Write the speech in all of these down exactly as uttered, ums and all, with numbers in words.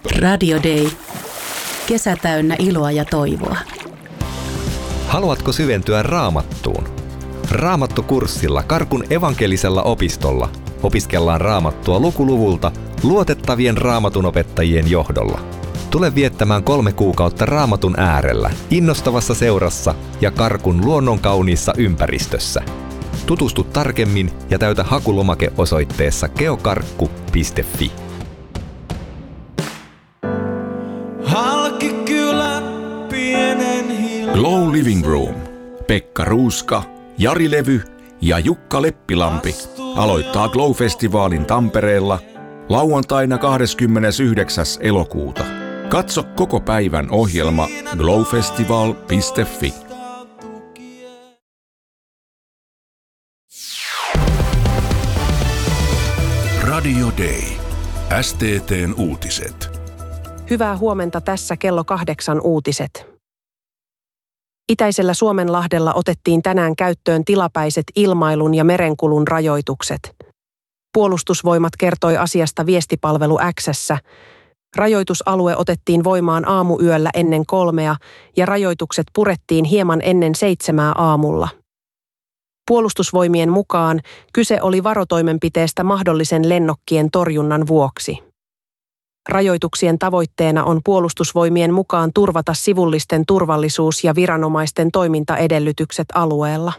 Radio Day. Kesä täynnä iloa ja toivoa. Haluatko syventyä Raamattuun? Raamattukurssilla Karkun evankelisella opistolla opiskellaan Raamattua lukuluvulta luotettavien raamatunopettajien johdolla. Tule viettämään kolme kuukautta Raamatun äärellä, innostavassa seurassa ja Karkun luonnonkauniissa ympäristössä. Tutustu tarkemmin ja täytä hakulomake osoitteessa geokarkku piste fi. Glow Living Room. Pekka Ruuska, Jari Levy ja Jukka Leppilampi aloittaa Glow-festivaalin Tampereella lauantaina kahdeskymmenesyhdeksäs elokuuta. Katso koko päivän ohjelma glowfestival piste fi. Radio Day. S T T:n uutiset. Hyvää huomenta, tässä kello kahdeksan uutiset. Itäisellä Suomenlahdella otettiin tänään käyttöön tilapäiset ilmailun ja merenkulun rajoitukset. Puolustusvoimat kertoi asiasta viestipalvelu X:ssä. Rajoitusalue otettiin voimaan aamuyöllä ennen kolmea ja rajoitukset purettiin hieman ennen seitsemää aamulla. Puolustusvoimien mukaan kyse oli varotoimenpiteestä mahdollisen lennokkien torjunnan vuoksi. Rajoituksien tavoitteena on Puolustusvoimien mukaan turvata sivullisten turvallisuus ja viranomaisten toimintaedellytykset alueella.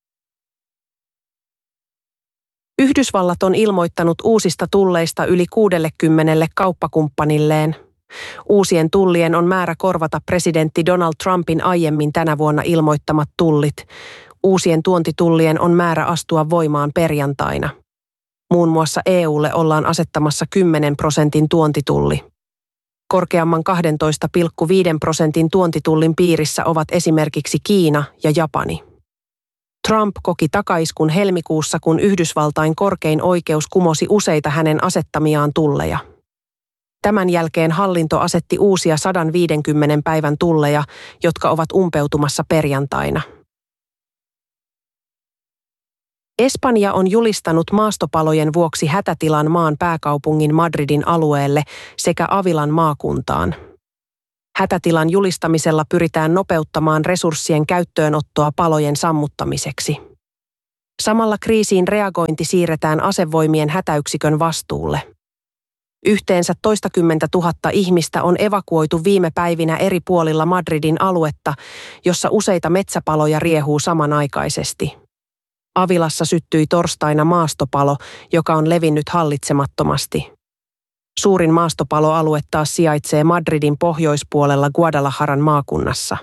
Yhdysvallat on ilmoittanut uusista tulleista yli kuudellekymmenelle kauppakumppanilleen. Uusien tullien on määrä korvata presidentti Donald Trumpin aiemmin tänä vuonna ilmoittamat tullit. Uusien tuontitullien on määrä astua voimaan perjantaina. Muun muassa E U:lle ollaan asettamassa kymmenen prosentin tuontitulli. Korkeamman kaksitoista pilkku viisi prosentin tuontitullin piirissä ovat esimerkiksi Kiina ja Japani. Trump koki takaiskun helmikuussa, kun Yhdysvaltain korkein oikeus kumosi useita hänen asettamiaan tulleja. Tämän jälkeen hallinto asetti uusia sata viisikymmentä päivän tulleja, jotka ovat umpeutumassa perjantaina. Espanja on julistanut maastopalojen vuoksi hätätilan maan pääkaupungin Madridin alueelle sekä Avilan maakuntaan. Hätätilan julistamisella pyritään nopeuttamaan resurssien käyttöönottoa palojen sammuttamiseksi. Samalla kriisiin reagointi siirretään asevoimien hätäyksikön vastuulle. Yhteensä toistakymmentä tuhatta ihmistä on evakuoitu viime päivinä eri puolilla Madridin aluetta, jossa useita metsäpaloja riehuu samanaikaisesti. Avilassa syttyi torstaina maastopalo, joka on levinnyt hallitsemattomasti. Suurin maastopaloalue taas sijaitsee Madridin pohjoispuolella Guadalajaran maakunnassa.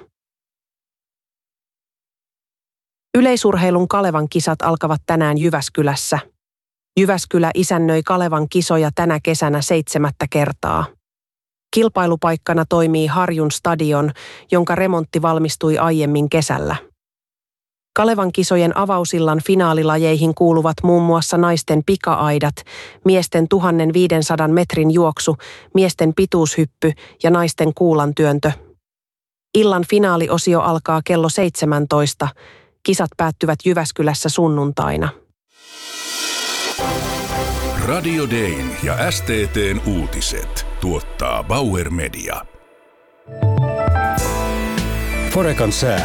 Yleisurheilun Kalevan kisat alkavat tänään Jyväskylässä. Jyväskylä isännöi Kalevan kisoja tänä kesänä seitsemättä kertaa. Kilpailupaikkana toimii Harjun stadion, jonka remontti valmistui aiemmin kesällä. Kalevan kisojen avausillan finaalilajeihin kuuluvat muun muassa naisten pika-aidat, miesten tuhatviisisataa metrin juoksu, miesten pituushyppy ja naisten kuulantyöntö. Illan finaaliosio alkaa kello seitsemäntoista. Kisat päättyvät Jyväskylässä sunnuntaina. Radio Dayn ja S T T:n uutiset tuottaa Bauer Media. Forecan sää.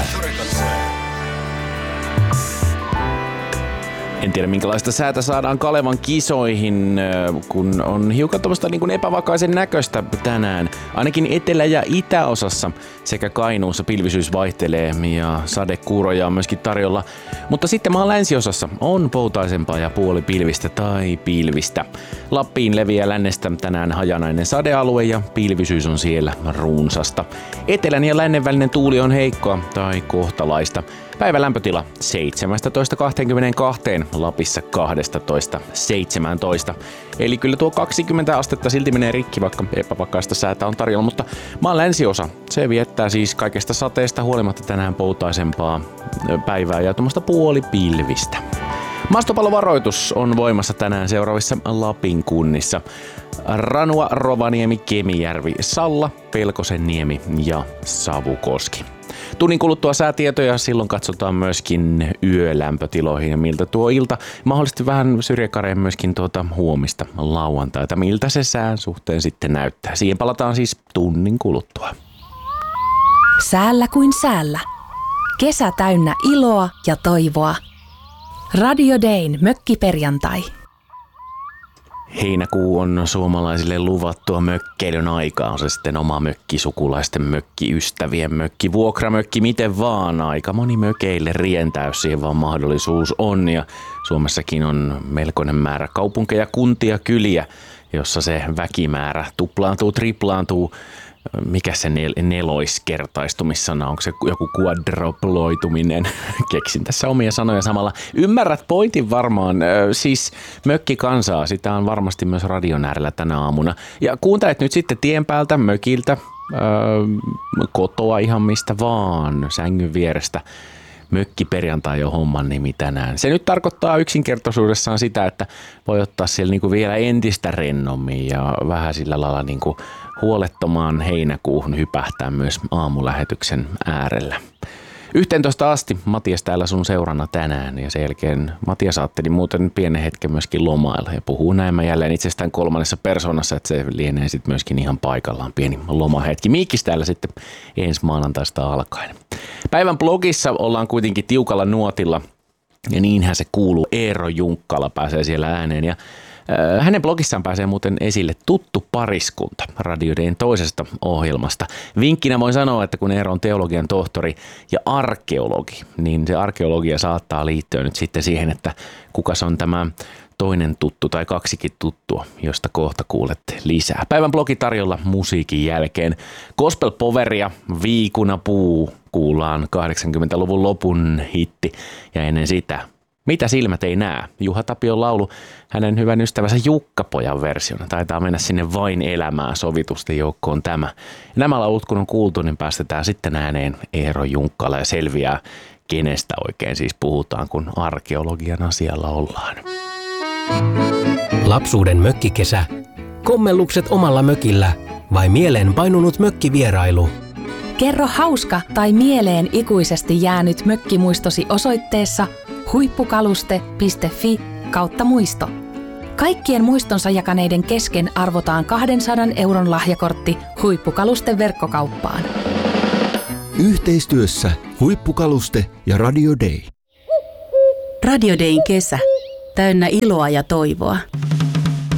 En tiedä, minkälaista säätä saadaan Kalevan kisoihin, kun on hiukan tuommoista niin kuin epävakaisen näköistä tänään. Ainakin etelä- ja itäosassa sekä Kainuussa pilvisyys vaihtelee ja sadekuuroja on myöskin tarjolla. Mutta sitten maan länsiosassa on poutaisempaa ja puolipilvistä tai pilvistä. Lappiin leviää lännestä tänään hajanainen sadealue ja pilvisyys on siellä runsasta. Etelän ja lännen välinen tuuli on heikkoa tai kohtalaista. Päivän lämpötila seitsemästätoista kaksikymmentäkaksi, Lapissa kaksitoista seitsemäntoista. Eli kyllä tuo kaksikymmentä astetta silti menee rikki, vaikka epävakaista säätä on tarjolla, mutta maan länsiosa, se viettää siis kaikesta sateesta huolimatta tänään poutaisempaa päivää ja tuommoista puolipilvistä. Maastopallovaroitus on voimassa tänään seuraavissa Lapin kunnissa. Ranua, Rovaniemi, Kemijärvi, Salla, Pelkosenniemi ja Savukoski. Tunnin kuluttua säätietoja, silloin katsotaan myöskin yölämpötiloihin ja miltä tuo ilta. Mahdollisesti vähän syrjäkareen myöskin tuota huomista lauantaita, miltä se sään suhteen sitten näyttää. Siihen palataan siis tunnin kuluttua. Säällä kuin säällä. Kesä täynnä iloa ja toivoa. Radio Dayn mökkiperjantai. Heinäkuu on suomalaisille luvattua mökkeilyn aikaa. On se sitten oma mökki, sukulaisten mökki, ystävien mökki, vuokramökki, miten vaan. Aika moni mökeille rientää, jos siihen vaan mahdollisuus on. Ja Suomessakin on melkoinen määrä kaupunkeja, kuntia, kyliä, jossa se väkimäärä tuplaantuu, triplaantuu. Mikä se nel- neloiskertaistumissana, onko se joku quadruploituminen? Keksin tässä omia sanoja samalla. Ymmärrät pointin varmaan, siis mökkikansaa, sitä on varmasti myös radion äärellä tänä aamuna. Ja kuuntelet nyt sitten tien päältä, mökiltä, öö, kotoa ihan mistä vaan, sängyn vierestä. Mökkiperjantai on homman nimi tänään. Se nyt tarkoittaa yksinkertaisuudessaan sitä, että voi ottaa siellä niinku vielä entistä rennommin ja vähän sillä lailla niinku huolettomaan heinäkuuhun hypähtää myös aamulähetyksen äärellä. yhteentoista asti Matias täällä sun seurana tänään ja sen jälkeen Matias ajatteli muuten pienen hetken myöskin lomailla ja puhuu näemmä jälleen itsestään kolmannessa persoonassa, että se lienee sitten myöskin ihan paikallaan pieni lomahetki. Miikis täällä sitten ensi maanantaista alkaen. Päivän blogissa ollaan kuitenkin tiukalla nuotilla ja niinhän se kuuluu. Eero Junkkala pääsee siellä ääneen ja hänen blogissaan pääsee muuten esille tuttu pariskunta Radio Dayn toisesta ohjelmasta. Vinkkinä voin sanoa, että kun Eero on teologian tohtori ja arkeologi, niin se arkeologia saattaa liittyä nyt sitten siihen, että kukas on tämä toinen tuttu tai kaksikin tuttua, josta kohta kuulette lisää. Päivän blogi tarjolla musiikin jälkeen. Gospel Poweria, Viikuna puu, kuullaan kahdeksankymmentäluvun lopun hitti ja ennen sitä Mitä silmät ei näe? Juha Tapion laulu hänen hyvän ystävänsä Jukka-pojan versiona. Taitaa mennä sinne Vain elämää sovitusten joukkoon tämä. Nämä laulut kun on kuultu, niin päästetään sitten ääneen Eero Junkkala ja selviää, kenestä oikein siis puhutaan, kun arkeologian asialla ollaan. Lapsuuden mökkikesä. Kommellukset omalla mökillä vai mieleen painunut mökkivierailu? Kerro hauska tai mieleen ikuisesti jäänyt mökkimuistosi osoitteessa huippukaluste piste fi kautta muisto. Kaikkien muistonsa jakaneiden kesken arvotaan kahdensadan euron lahjakortti Huippukaluste verkkokauppaan. Yhteistyössä Huippukaluste ja Radio Day. Radio Dayn kesä. Täynnä iloa ja toivoa.